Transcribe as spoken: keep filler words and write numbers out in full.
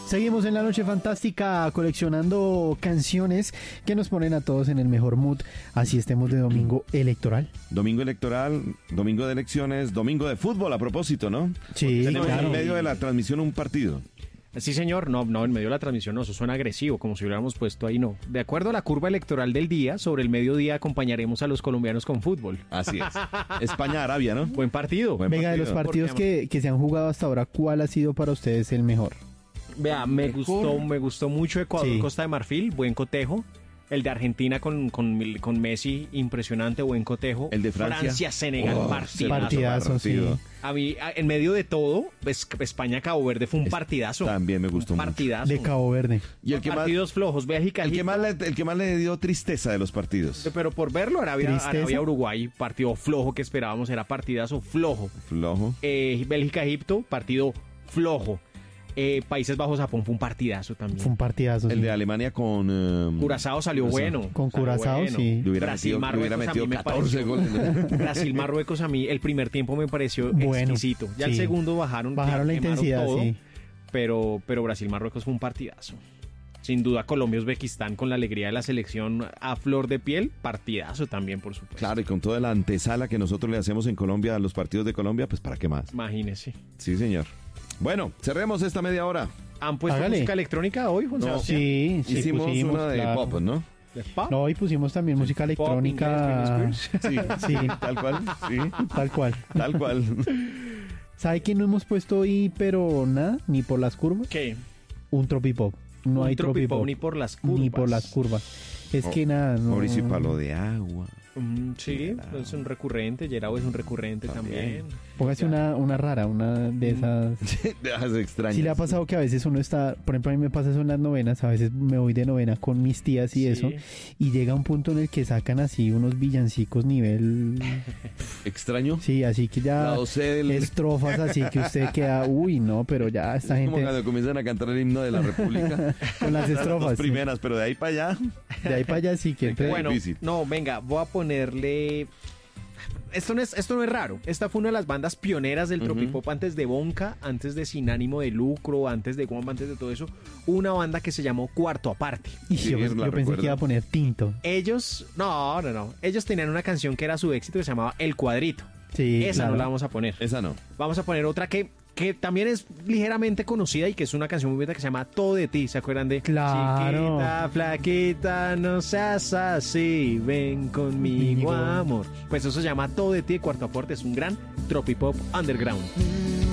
Seguimos en la noche fantástica coleccionando canciones que nos ponen a todos en el mejor mood. Así estemos de domingo electoral. Domingo electoral, domingo de elecciones, domingo de fútbol a propósito, ¿no? Sí, tenemos claro. en medio de la transmisión un partido. Sí, señor. No, no, en medio de la transmisión no, eso suena agresivo, como si hubiéramos puesto ahí, no. De acuerdo a la curva electoral del día, sobre el mediodía acompañaremos a los colombianos con fútbol. Así es. España-Arabia, ¿no? Buen partido. Buen Venga, de los partidos que, que se han jugado hasta ahora, ¿cuál ha sido para ustedes el mejor? Vea, me gustó, me gustó mucho Ecuador, Sí. Costa de Marfil, buen cotejo. El de Argentina con, con, con Messi, impresionante, buen cotejo. El de Francia. Senegal, Oh, partidazo. Partidazo, sí. partido. A mí, a- en medio de todo, es- España-Cabo Verde fue un Es- partidazo. También me gustó Un mucho. partidazo. De Cabo Verde. Y el que más, Partidos flojos, Bélgica, el que Egipto. más le, el que más le dio tristeza de los partidos. Pero por verlo, Arabia, Tristeza. Arabia Uruguay, partido flojo que esperábamos, era partidazo flojo. Flojo. Eh, Bélgica, Egipto, partido flojo. Eh, Países Bajos, Japón fue un partidazo también. Fue un partidazo. El sí. de Alemania con... eh, Curazao salió Curazao. bueno. Con salió Curazao, bueno. sí. Le hubiera Brasil, metido, le hubiera Marruecos, a metido mí me catorce pareció- goles. ¿no? Brasil, Marruecos, a mí el primer tiempo me pareció Bueno, exquisito. Ya el sí. segundo bajaron. Bajaron la quemaron intensidad, todo, sí. Pero, pero Brasil, Marruecos fue un partidazo. Sin duda, Colombia, Uzbekistán, con la alegría de la selección a flor de piel, partidazo también, por supuesto. Claro, y con toda la antesala que nosotros le hacemos en Colombia a los partidos de Colombia, pues ¿para qué más? Imagínese. Sí, señor. Bueno, cerremos esta media hora. ¿Han puesto Hágale. música electrónica hoy, Juan No. Sebastián? Sí, sí, Hicimos pusimos, una de claro. pop, ¿no? ¿De pop? No, y pusimos también música Pop, electrónica. inglés, Britney Spears. Sí, Sí, tal cual. Sí, tal cual. tal cual. ¿Sabe que no hemos puesto hoy, pero nada? Ni por las curvas. ¿Qué? Un tropipop. No Un hay tropipop tropipop. ni por las curvas. Ni por las curvas. Es Oh, que nada, no. Mauricio y Palo de Agua. Mm, sí, es un recurrente. Yerao es un recurrente también. Póngase una, una rara, una de esas. De esas extrañas. Sí le ha pasado que a veces uno está, por ejemplo a mí me pasa eso en las novenas, a veces me voy de novena con mis tías y Sí. eso, y llega un punto en el que sacan así unos villancicos nivel, ¿Extraño? sí, así que ya Lado C del- estrofas así que usted queda, uy no, pero ya esta Es como gente cuando comienzan a cantar el himno de la República. con las Las dos estrofas, sí. primeras, pero de ahí para allá. De ahí para allá sí que entonces- Bueno, difícil. no, venga, voy a ponerle... Esto no, es, esto no es raro. Esta fue una de las bandas pioneras del Ujú. tropipop antes de Bonka, antes de Sin Ánimo de Lucro, antes de Guamba, antes de todo eso. Una banda que se llamó Cuarto Aparte. y Sí, yo, la yo pensé recuerdo. que iba a poner tinto, Ellos, no, no, no. Ellos tenían una canción que era su éxito que se llamaba El Cuadrito. sí, Esa claro. no la vamos a poner. Esa no. Vamos a poner otra que, que también es ligeramente conocida y que es una canción muy bonita que se llama Todo de ti. ¿Se acuerdan de? Claro. Chiquita, flaquita, no seas así, ven conmigo, Conmigo. amor. Pues eso se llama Todo de ti de Cuarto Aporte. Es un gran tropipop underground.